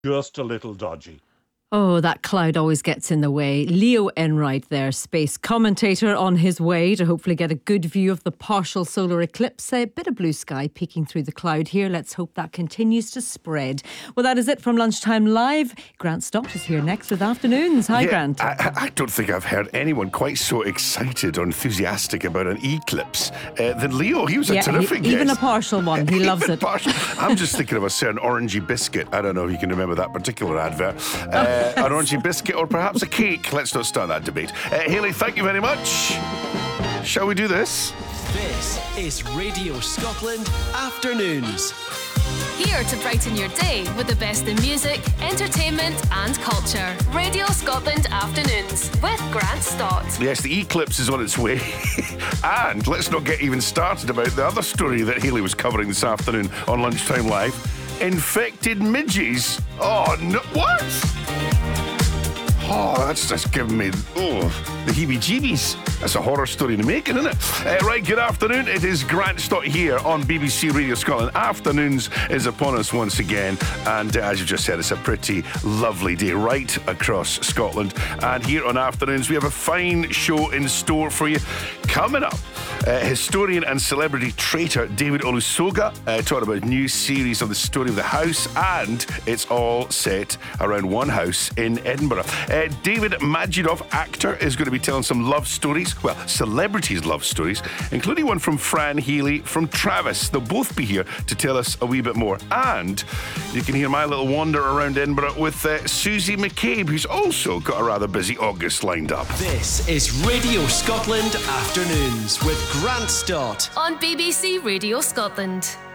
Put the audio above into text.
just a little dodgy. Oh, that cloud always gets in the way. Leo Enright there, space commentator, on his way to hopefully get a good view of the partial solar eclipse. A bit of blue sky peeking through the cloud here. Let's hope that continues to spread. Well, that is it from Lunchtime Live. Grant Stott is here next with Afternoons. Hi, Grant. I don't think I've heard anyone quite so excited or enthusiastic about an eclipse than Leo. He was a terrific guest. Even a partial one. He loves it. I'm just thinking of a certain orangey biscuit. I don't know if you can remember that particular advert. An orangey biscuit or perhaps a cake. Let's not start that debate. Hayley, thank you very much. Shall we do this? This is Radio Scotland Afternoons. Here to brighten your day with the best in music, entertainment and culture. Radio Scotland Afternoons with Grant Stott. Yes, the eclipse is on its way. And let's not get even started about the other story that Hayley was covering this afternoon on Lunchtime Live. Infected midges. Oh, no. What? Oh, that's just giving me, the heebie-jeebies. That's a horror story to make, isn't it? Right, good afternoon. It is Grant Stott here on BBC Radio Scotland. Afternoons is upon us once again. And as you've just said, it's a pretty lovely day right across Scotland. And here on Afternoons, we have a fine show in store for you. Coming up, historian and celebrity traitor David Olusoga talking about a new series on the story of the house, and it's all set around one house in Edinburgh. David Majidov, actor, is going to be telling some love stories, well, celebrities' love stories, including one from Fran Healy from Travis. They'll both be here to tell us a wee bit more. And you can hear my little wander around Edinburgh with Susie McCabe, who's also got a rather busy August lined up. This is Radio Scotland Afternoons with Grant Stott on BBC Radio Scotland.